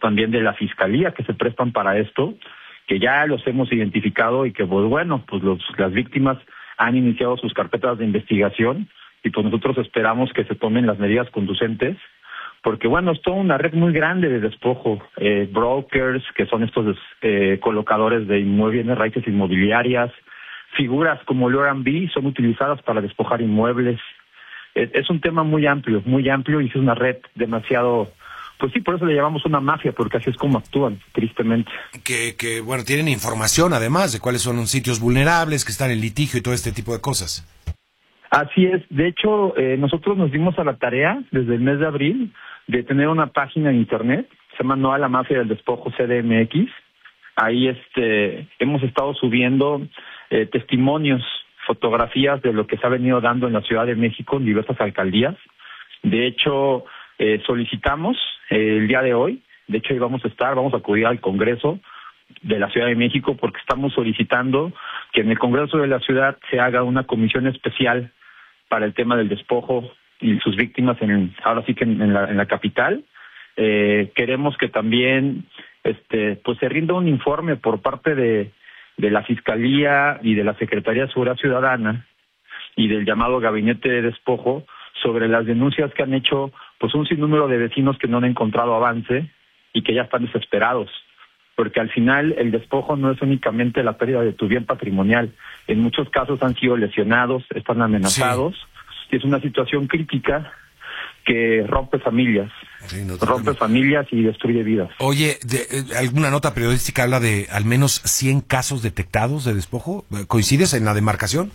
también de la Fiscalía que se prestan para esto, que ya los hemos identificado y que, pues bueno, pues las víctimas han iniciado sus carpetas de investigación y pues nosotros esperamos que se tomen las medidas conducentes, porque bueno, es toda una red muy grande de despojo, brokers, que son estos colocadores de bienes raíces inmobiliarias, figuras como Loran B son utilizadas para despojar inmuebles. Es un tema muy amplio y es una red demasiado, pues sí, por eso le llamamos una mafia, porque así es como actúan, tristemente. Que bueno, tienen información además de cuáles son los sitios vulnerables, que están en litigio y todo este tipo de cosas. Así es. De hecho, nosotros nos dimos a la tarea desde el mes de abril de tener una página en internet, se llama No a la Mafia del Despojo CDMX. Ahí hemos estado subiendo testimonios, fotografías de lo que se ha venido dando en la Ciudad de México en diversas alcaldías. De hecho, solicitamos el día de hoy, de hecho vamos a acudir al Congreso de la Ciudad de México porque estamos solicitando que en el Congreso de la Ciudad se haga una comisión especial para el tema del despojo y sus víctimas ahora sí que en la capital. Queremos que también pues se rinda un informe por parte de la Fiscalía y de la Secretaría de Seguridad Ciudadana y del llamado Gabinete de Despojo sobre las denuncias que han hecho pues un sinnúmero de vecinos que no han encontrado avance y que ya están desesperados, porque al final el despojo no es únicamente la pérdida de tu bien patrimonial, en muchos casos han sido lesionados, están amenazados, y es una situación crítica que rompe familias, familias y destruye vidas. Oye, ¿alguna nota periodística habla de al menos 100 casos detectados de despojo? ¿Coincides en la demarcación?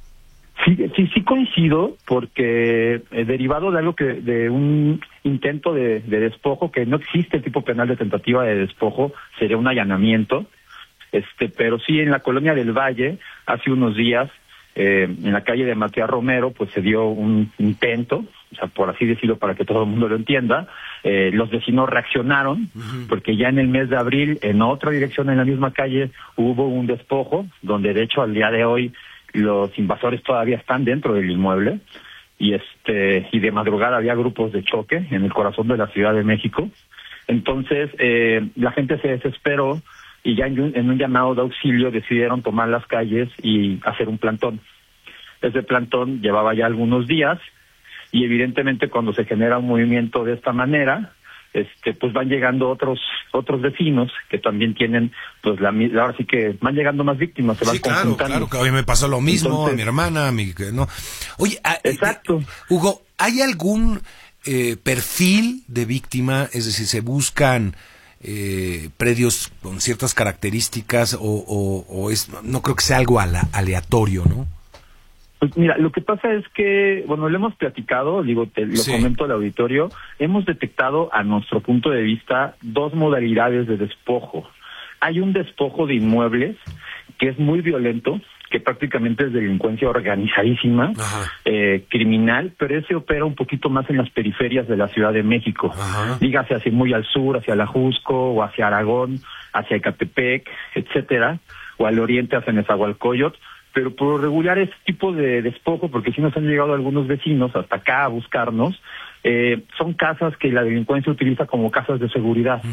Sí coincido, porque derivado de algo de un intento de despojo, que no existe el tipo penal de tentativa de despojo, sería un allanamiento, pero sí en la colonia del Valle, hace unos días, en la calle de Matías Romero, pues se dio un intento, o sea, por así decirlo, para que todo el mundo lo entienda. Los vecinos reaccionaron, porque ya en el mes de abril, en otra dirección, en la misma calle, hubo un despojo, donde de hecho al día de hoy los invasores todavía están dentro del inmueble, y de madrugada había grupos de choque en el corazón de la Ciudad de México. Entonces, la gente se desesperó, y ya en un llamado de auxilio decidieron tomar las calles y hacer un plantón. Ese plantón llevaba ya algunos días, y evidentemente cuando se genera un movimiento de esta manera, pues van llegando otros vecinos que también tienen, pues ahora sí que van llegando más víctimas, se van conjuntando. Claro, que a mí me pasó lo mismo. Entonces, a mi hermana, no. Oye, exacto. Hugo, ¿hay algún perfil de víctima? Es decir, ¿se buscan predios con ciertas características o no creo que sea algo aleatorio, ¿no? Pues mira, lo que pasa es que, bueno, lo hemos platicado, te lo comento al auditorio, hemos detectado a nuestro punto de vista dos modalidades de despojo. Hay un despojo de inmuebles que es muy violento, que prácticamente es delincuencia organizadísima, criminal, pero ese opera un poquito más en las periferias de la Ciudad de México. Dígase así muy al sur, hacia la Jusco, o hacia Aragón, hacia Ecatepec, etcétera, o al oriente hacia Nezahualcóyotl. Pero por regular este tipo de despojo, porque sí nos han llegado algunos vecinos hasta acá a buscarnos, son casas que la delincuencia utiliza como casas de seguridad.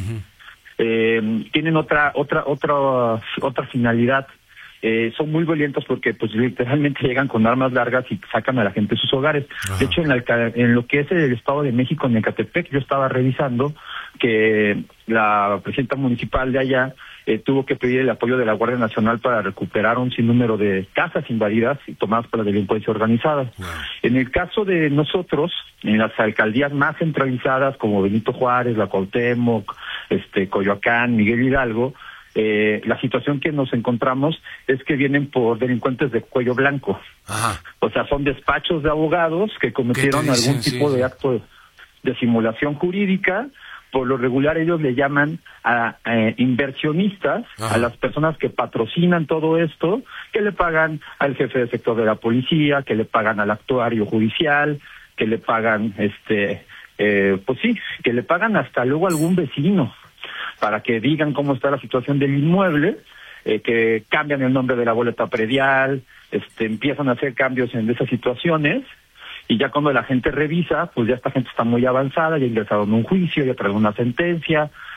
Tienen otra finalidad. Son muy violentos porque pues literalmente llegan con armas largas y sacan a la gente de sus hogares. De hecho, en lo que es el Estado de México, en Ecatepec, yo estaba revisando que la presidenta municipal de allá tuvo que pedir el apoyo de la Guardia Nacional para recuperar un sinnúmero de casas invadidas y tomadas por la delincuencia organizada. En el caso de nosotros, en las alcaldías más centralizadas como Benito Juárez, La Cuauhtémoc, Coyoacán, Miguel Hidalgo, la situación que nos encontramos es que vienen por delincuentes de cuello blanco. O sea, son despachos de abogados que cometieron algún tipo de acto de simulación jurídica. Por lo regular ellos le llaman a inversionistas, a las personas que patrocinan todo esto, que le pagan al jefe de sector de la policía, que le pagan al actuario judicial, que le pagan, pues sí, que le pagan hasta luego a algún vecino para que digan cómo está la situación del inmueble, que cambian el nombre de la boleta predial, empiezan a hacer cambios en esas situaciones. Y ya cuando la gente revisa, pues ya esta gente está muy avanzada, ya ingresaron un juicio, ya traen una sentencia,